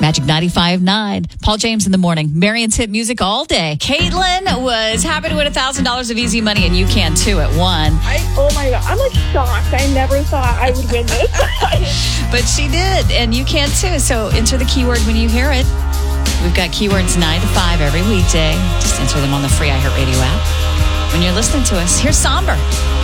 Magic 95.9. Paul James in the morning. Marion's hit music all day. Caitlin was happy to win $1,000 of easy money, and you can too at 1. Oh my God. I'm like shocked. I never thought I would win this. But she did, and you can too. So enter the keyword when you hear it. We've got keywords 9 to 5 every weekday. Just enter them on the free iHeartRadio app. When you're listening to us, here's Somber.